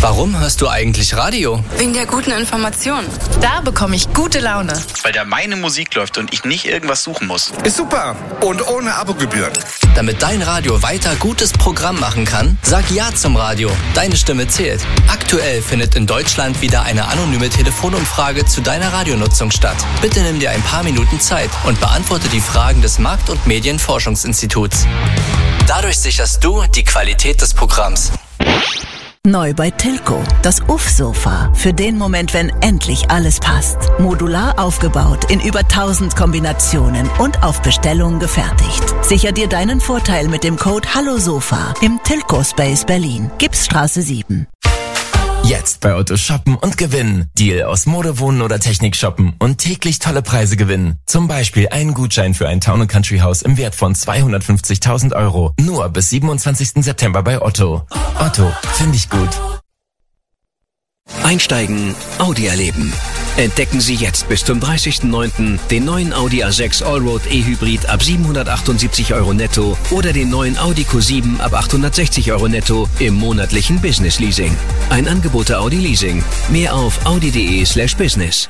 Warum hörst du eigentlich Radio? Wegen der guten Information. Da bekomme ich gute Laune. Weil da meine Musik läuft und ich nicht irgendwas suchen muss. Ist super und ohne Abogebühren. Damit dein Radio weiter gutes Programm machen kann, sag Ja zum Radio. Deine Stimme zählt. Aktuell findet in Deutschland wieder eine anonyme Telefonumfrage zu deiner Radionutzung statt. Bitte nimm dir ein paar Minuten Zeit und beantworte die Fragen des Markt- und Medienforschungsinstituts. Dadurch sicherst du die Qualität des Programms. Neu bei Tilco. Das Uff-Sofa. Für den Moment, wenn endlich alles passt. Modular aufgebaut, in über 1000 Kombinationen und auf Bestellung gefertigt. Sicher dir deinen Vorteil mit dem Code HalloSofa im Tilco Space Berlin. Gipsstraße 7. Jetzt bei Otto shoppen und gewinnen. Deal aus Mode, Wohnen oder Technik shoppen und täglich tolle Preise gewinnen. Zum Beispiel einen Gutschein für ein Town & Country Haus im Wert von 250.000 €. Nur bis 27. September bei Otto. Otto, finde ich gut. Einsteigen, Audi erleben. Entdecken Sie jetzt bis zum 30.09. den neuen Audi A6 Allroad E-Hybrid ab 778 € netto oder den neuen Audi Q7 ab 860 € netto im monatlichen Business Leasing. Ein Angebot der Audi Leasing. Mehr auf audi.de/business.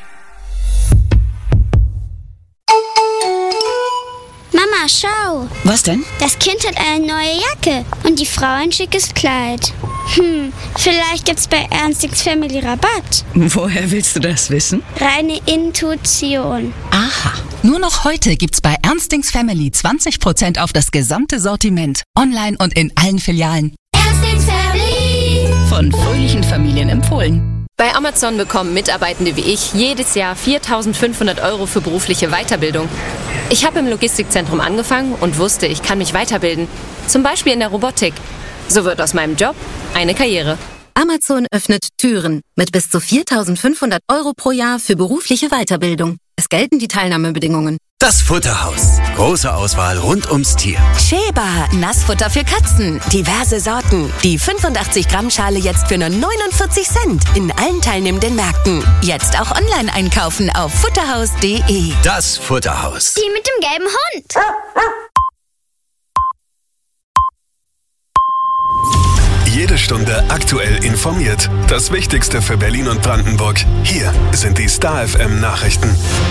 Mama, schau. Was denn? Das Kind hat eine neue Jacke und die Frau ein schickes Kleid. Vielleicht gibt's bei Ernstings Family Rabatt. Woher willst du das wissen? Reine Intuition. Aha. Nur noch heute gibt's bei Ernstings Family 20% auf das gesamte Sortiment. Online und in allen Filialen. Ernstings Family. Von fröhlichen Familien empfohlen. Bei Amazon bekommen Mitarbeitende wie ich jedes Jahr 4.500 € für berufliche Weiterbildung. Ich habe im Logistikzentrum angefangen und wusste, ich kann mich weiterbilden. Zum Beispiel in der Robotik. So wird aus meinem Job eine Karriere. Amazon öffnet Türen mit bis zu 4.500 € pro Jahr für berufliche Weiterbildung. Es gelten die Teilnahmebedingungen. Das Futterhaus. Große Auswahl rund ums Tier. Sheba, Nassfutter für Katzen. Diverse Sorten. Die 85 Gramm Schale jetzt für nur 49 Cent in allen teilnehmenden Märkten. Jetzt auch online einkaufen auf futterhaus.de. Das Futterhaus. Die mit dem gelben Hund. Jede Stunde aktuell informiert. Das Wichtigste für Berlin und Brandenburg. Hier sind die Star FM Nachrichten.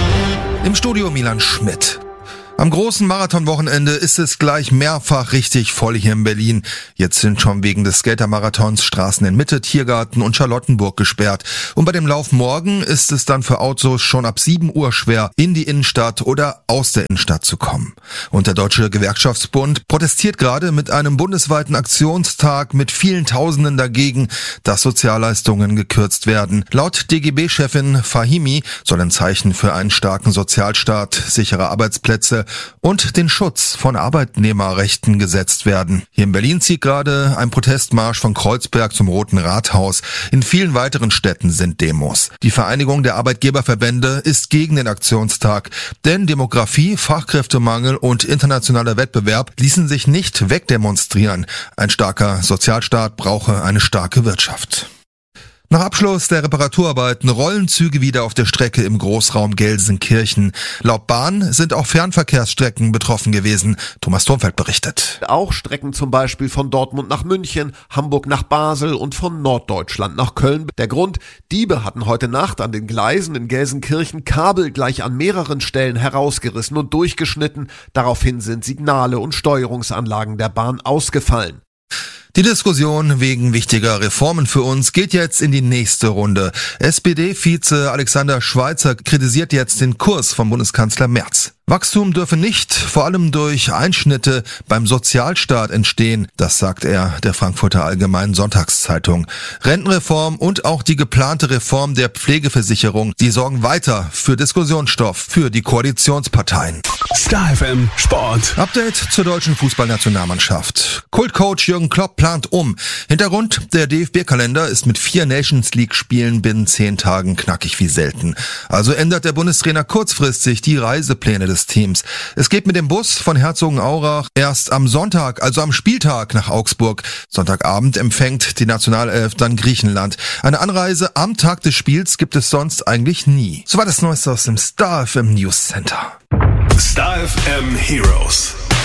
Im Studio Milan Schmidt. Am großen Marathonwochenende ist es gleich mehrfach richtig voll hier in Berlin. Jetzt sind schon wegen des Skatermarathons Straßen in Mitte, Tiergarten und Charlottenburg gesperrt. Und bei dem Lauf morgen ist es dann für Autos schon ab 7 Uhr schwer, in die Innenstadt oder aus der Innenstadt zu kommen. Und der Deutsche Gewerkschaftsbund protestiert gerade mit einem bundesweiten Aktionstag mit vielen Tausenden dagegen, dass Sozialleistungen gekürzt werden. Laut DGB-Chefin Fahimi soll ein Zeichen für einen starken Sozialstaat, sichere Arbeitsplätze und den Schutz von Arbeitnehmerrechten gesetzt werden. Hier in Berlin zieht gerade ein Protestmarsch von Kreuzberg zum Roten Rathaus. In vielen weiteren Städten sind Demos. Die Vereinigung der Arbeitgeberverbände ist gegen den Aktionstag, denn Demografie, Fachkräftemangel und internationaler Wettbewerb ließen sich nicht wegdemonstrieren. Ein starker Sozialstaat brauche eine starke Wirtschaft. Nach Abschluss der Reparaturarbeiten rollen Züge wieder auf der Strecke im Großraum Gelsenkirchen. Laut Bahn sind auch Fernverkehrsstrecken betroffen gewesen. Thomas Thornfeld berichtet. Auch Strecken zum Beispiel von Dortmund nach München, Hamburg nach Basel und von Norddeutschland nach Köln. Der Grund: Diebe hatten heute Nacht an den Gleisen in Gelsenkirchen Kabel gleich an mehreren Stellen herausgerissen und durchgeschnitten. Daraufhin sind Signale und Steuerungsanlagen der Bahn ausgefallen. Die Diskussion wegen wichtiger Reformen für uns geht jetzt in die nächste Runde. SPD-Vize Alexander Schweitzer kritisiert jetzt den Kurs von Bundeskanzler Merz. Wachstum dürfe nicht, vor allem durch Einschnitte beim Sozialstaat entstehen, das sagt er der Frankfurter Allgemeinen Sonntagszeitung. Rentenreform und auch die geplante Reform der Pflegeversicherung, die sorgen weiter für Diskussionsstoff für die Koalitionsparteien. Star FM Sport. Update zur deutschen Fußballnationalmannschaft. Kultcoach Jürgen Klopp plant um. Hintergrund: der DFB-Kalender ist mit 4 Nations-League-Spielen binnen 10 Tagen knackig wie selten. Also ändert der Bundestrainer kurzfristig die Reisepläne des Teams. Es geht mit dem Bus von Herzogenaurach erst am Sonntag, also am Spieltag, nach Augsburg. Sonntagabend empfängt die Nationalelf dann Griechenland. Eine Anreise am Tag des Spiels gibt es sonst eigentlich nie. So war das Neueste aus dem Star FM News Center. Star FM Heroes.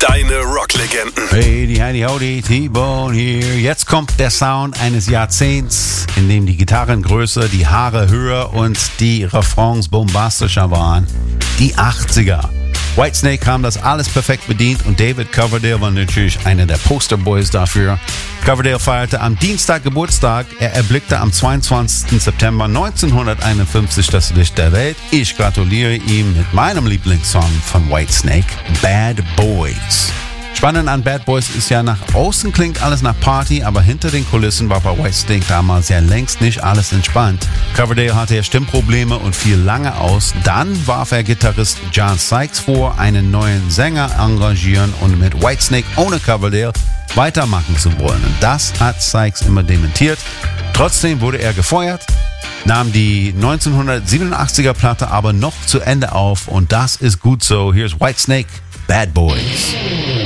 Deine Rocklegenden. Hey, die Heidi Howdy, T-Bone hier. Jetzt kommt der Sound eines Jahrzehnts, in dem die Gitarren größer, die Haare höher und die Refrains bombastischer waren. Die 80er. Whitesnake haben das alles perfekt bedient und David Coverdale war natürlich einer der Posterboys dafür. Coverdale feierte am Dienstag Geburtstag. Er erblickte am 22. September 1951 das Licht der Welt. Ich gratuliere ihm mit meinem Lieblingssong von Whitesnake, Bad Boys. Spannend an Bad Boys ist ja, nach außen klingt alles nach Party, aber hinter den Kulissen war bei Whitesnake damals ja längst nicht alles entspannt. Coverdale hatte ja Stimmprobleme und fiel lange aus. Dann warf er Gitarrist John Sykes vor, einen neuen Sänger engagieren und mit Whitesnake ohne Coverdale weitermachen zu wollen. Und das hat Sykes immer dementiert. Trotzdem wurde er gefeuert, nahm die 1987er Platte aber noch zu Ende auf und das ist gut so. Hier ist Whitesnake, Bad Boys.